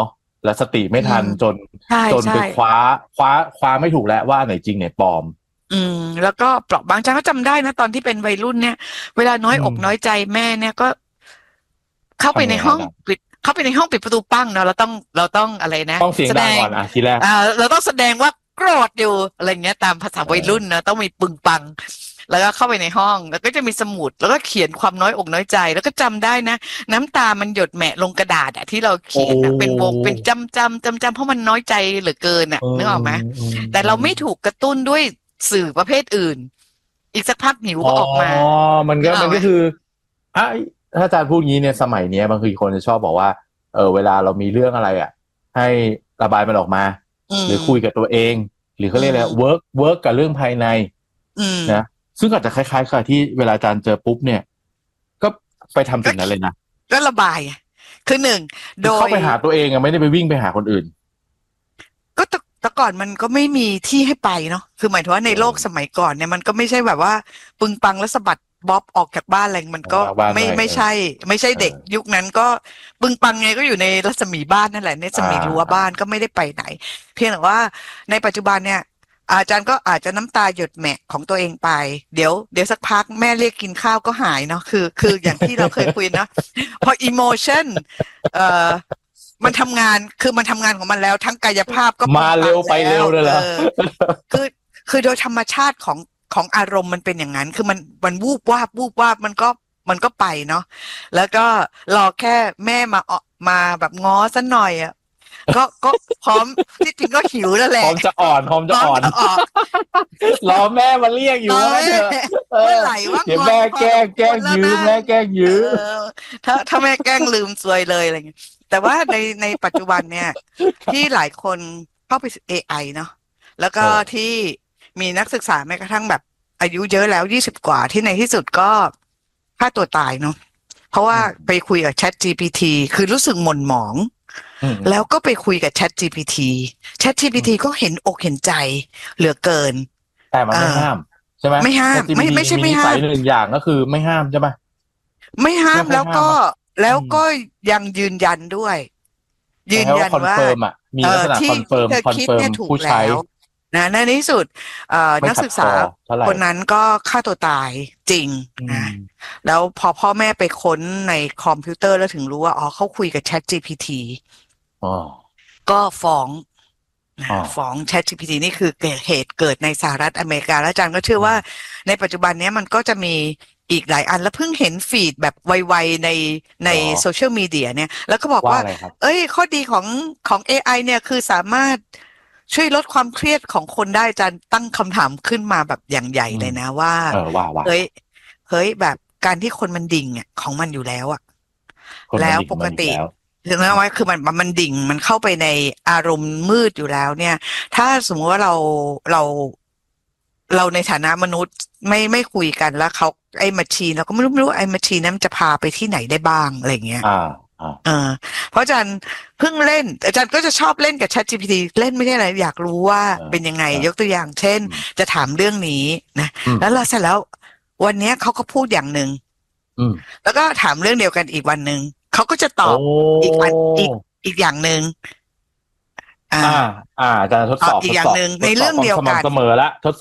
Speaker 4: และสติไม่ทันจนจนไปคว้าคว้าคว้าไม่ถูกแล้วว่าไหนจริงไหนปลอม
Speaker 13: อืมแล้วก็เปราะบางจังก็จำได้นะตอนที่เป็นวัยรุ่นเนี่ยเวลาน้อยอกน้อยใจแม่เนี่ยก็เข้าไปในห้องปิดเข้าไปในห้องปิดประตูปั้งเนาะเราต้องเราต้องอะไรนะ
Speaker 4: ต้องเสียงดังก่อนอ่ะทีแรก
Speaker 13: อ่าเราต้องแสดงว่าโกรธอยู่อะไรเงี้ยตามภาษาวัยรุ่นนะต้องมีปึงปังแล้วก็เข้าไปในห้องแล้วก็จะมีสมุดแล้วก็เขียนความน้อยอกน้อยใจแล้วก็จำได้นะน้ำตามันหยดแหมะลงกระดาษอะที่เราเขียนเป็นวงเป็นจำจำจำจำเพราะมันน้อยใจเหลือเกินอะนึกออกไหมแต่เราไม่ถูกกระตุ้นด้วยสื่อประเภทอื่นอีกสักพักหิวก็ออกมา
Speaker 4: อ๋อมันก็มันก็คืออ่ะถ้าอาจารย์พูดงี้เนี่ยสมัยนี้บางทีคนจะชอบบอกว่าเออเวลาเรามีเรื่องอะไรอ่ะให้ระบายมันออกมาหรือคุยกับตัวเองหรือเขาเรียกอะไรเวิร์กเวิร์กกับเรื่องภายในนะซึ่งอาจจะคล้ายๆกับที่เวลาอาจารย์เจอปุ๊บเนี่ยก็ไปทำสิ่งนั้นเลยนะ
Speaker 13: ก็ระบายคือหนึ่งโดย
Speaker 4: เข้าไปหาตัวเองอะไม่ได้ไปวิ่งไปหาคนอื่น
Speaker 13: ก็แต่ก่อนมันก็ไม่มีที่ให้ไปเนาะคือหมายถึงว่าในโลกสมัยก่อนเนี่ยมันก็ไม่ใช่แบบว่าปึงปังแล้วสะบัดบ๊อบออกจากบ้านอะไรมันก็ไม่ไม่ใช่ไม่ใช่เด็กยุคนั้นก็ปึงปังไงก็อยู่ในรัศมีบ้านนั่นแหละในรัศมีรั้วบ้านก็ไม่ได้ไปไหนเพียงแต่ว่าในปัจจุบันเนี่ยอาจารย์ก็อาจจะน้ำตาหยดแหมะของตัวเองไปเดี๋ยวเดี๋ยวสักพักแม่เรียกกินข้าวก็หายเนาะคือคืออย่างที่เราเคยคุยนะพออิโมชันเอ่อมันทำงานคือมันทำงานของมันแล้วทั้งกายภาพก็
Speaker 4: มาเร็วไปเร็วเลยล่ะ
Speaker 13: คือคือโดยธรรมชาติของของอารมณ์มันเป็นอย่างนั้นคือมันมันวูบวาบวูบวาบมันก็มันก็ไปเนาะแล้วก็รอแค่แม่มามาแบบง้อซะหน่อยอ่ะก็ก็พร้อมที่จริงก็หิวแล้วแหละ
Speaker 4: พร้อมจะอ่อนพร้อมจะอ่อนรอแม่มาเรียกอยู่ว่าเถอะ
Speaker 13: เมื่อไหร่ว่า
Speaker 4: เดี๋ยวแม่แกล้งแกล้งยืมแม่แกล้งยืม
Speaker 13: ถ้าถ้าแม่แกล้งลืมซวยเลยอะไรเงี้ยแต่ว่าในในปัจจุบันเนี่ยที่หลายคนเข้าไป เอ ไอ เนาะแล้วก็ที่มีนักศึกษาแม้กระทั่งแบบอายุเยอะแล้วยี่สิบกว่าที่ในที่สุดก็ฆ่าตัวตายเนาะเพราะว่าไปคุยกับ Chat จี พี ที คือรู้สึกหม่นหมองแล้วก็ไปคุยกับ Chat จี พี ที Chat จี พี ที ก็เห็นอกเห็นใจเหลือเกิน
Speaker 4: แต่มันไม่ห้ามใช่ไหม
Speaker 13: ไม่ห้ามไม่ไม่ใช่ไม่ห้าม
Speaker 4: หนึ่งอย่างก็คือไม่ห้ามใช่ไหม
Speaker 13: ไม่ห้ามแล้วก็แล้วก็ยังยืนยันด้วยยืนยันว่า
Speaker 4: มีลักษณะคอนเฟิร์มคอนเฟิร์มผู้ใช้
Speaker 13: นะในที่สุดนักศึกษาคนนั้นก็ฆ่าตัวตายจริงนะแล้วพอพ่อแม่ไปค้นในคอมพิวเตอร์แล้วถึงรู้ว่าอ๋อเขาคุยกับ Chat จี พี ที ก็ฟ้องฟ้อง Chat จี พี ที นี่คือเหตุเกิดในสหรัฐอเมริกาแล้วอาจารย์ก็เชื่อว่าในปัจจุบันนี้มันก็จะมีอีกหลายอันแล้วเพิ่งเห็นฟีดแบบไวๆในในโซเชียลมีเดียเนี่ยแล้วก็บอกว่าเอ้ยข้อดีของของ เอ ไอ เนี่ยคือสามารถช่วยลดความเครียดของคนได้อาจารย์ตั้งคำถามขึ้นมาแบบอย่างใหญ่เลยนะว่าเฮ้ยเฮ้ยแบบการที่คนมันดิ่งอ่ะของมันอยู่แล้วอ่ะแล้วปกติถึงแม้ว่าคือมันมันดิ่งมันเข้าไปในอารมณ์มืดอยู่แล้วเนี่ยถ้าสมมติว่าเราเราเราในฐานะมนุษย์ไม่ไม่คุยกันแล้วเขาไอ้มัชชีนเราก็ไม่รู้ไม่รู้ไอ้มัชชีนนั้นจะพาไปที่ไหนได้บ้างอะไรเงี้ยเออเพราะอาจารย์เพิ่งเล่นอาจารย์ก็จะชอบเล่นกับ Chat จี พี ที เล่นไม่ใช่อะไรอยากรู้ว่าเป็นยังไงยกตัวอย่างเช่นจะถามเรื่องนี้นะแล้วเราเสร็จแล้ววันนี้เขาก็พูดอย่างหนึ่งแล้วก็ถามเรื่องเดียวกันอีกวันหนึ่งเขาก็จะตอบอีกวันอีกอีกอย่างหนึ่ง
Speaker 4: อ่าอ่าอาจารย์ทดสอบ
Speaker 13: อีกอย่างหนึ่งในเรื่องเดียวกัน
Speaker 4: เสมอละทด